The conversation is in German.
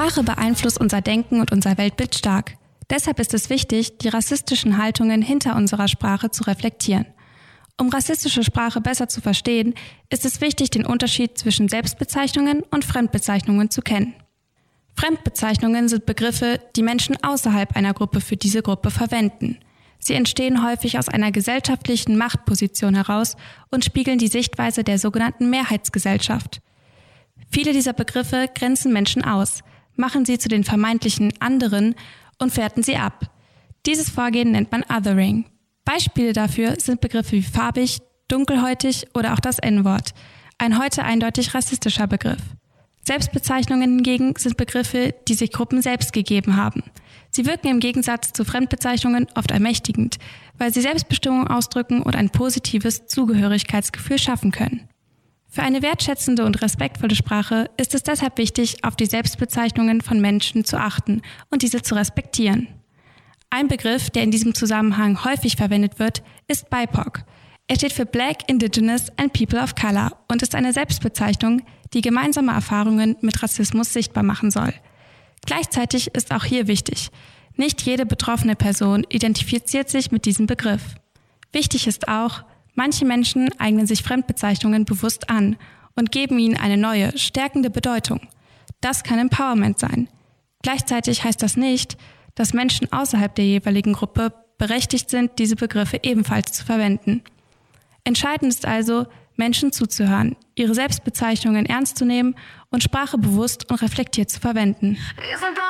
Sprache beeinflusst unser Denken und unser Weltbild stark. Deshalb ist es wichtig, die rassistischen Haltungen hinter unserer Sprache zu reflektieren. Um rassistische Sprache besser zu verstehen, ist es wichtig, den Unterschied zwischen Selbstbezeichnungen und Fremdbezeichnungen zu kennen. Fremdbezeichnungen sind Begriffe, die Menschen außerhalb einer Gruppe für diese Gruppe verwenden. Sie entstehen häufig aus einer gesellschaftlichen Machtposition heraus und spiegeln die Sichtweise der sogenannten Mehrheitsgesellschaft. Viele dieser Begriffe grenzen Menschen aus, machen sie zu den vermeintlichen anderen und werten sie ab. Dieses Vorgehen nennt man Othering. Beispiele dafür sind Begriffe wie farbig, dunkelhäutig oder auch das N-Wort, ein heute eindeutig rassistischer Begriff. Selbstbezeichnungen hingegen sind Begriffe, die sich Gruppen selbst gegeben haben. Sie wirken im Gegensatz zu Fremdbezeichnungen oft ermächtigend, weil sie Selbstbestimmung ausdrücken und ein positives Zugehörigkeitsgefühl schaffen können. Für eine wertschätzende und respektvolle Sprache ist es deshalb wichtig, auf die Selbstbezeichnungen von Menschen zu achten und diese zu respektieren. Ein Begriff, der in diesem Zusammenhang häufig verwendet wird, ist BIPOC. Er steht für Black, Indigenous and People of Color und ist eine Selbstbezeichnung, die gemeinsame Erfahrungen mit Rassismus sichtbar machen soll. Gleichzeitig ist auch hier wichtig, nicht jede betroffene Person identifiziert sich mit diesem Begriff. Wichtig ist auch, manche Menschen eignen sich Fremdbezeichnungen bewusst an und geben ihnen eine neue, stärkende Bedeutung. Das kann Empowerment sein. Gleichzeitig heißt das nicht, dass Menschen außerhalb der jeweiligen Gruppe berechtigt sind, diese Begriffe ebenfalls zu verwenden. Entscheidend ist also, Menschen zuzuhören, ihre Selbstbezeichnungen ernst zu nehmen und Sprache bewusst und reflektiert zu verwenden.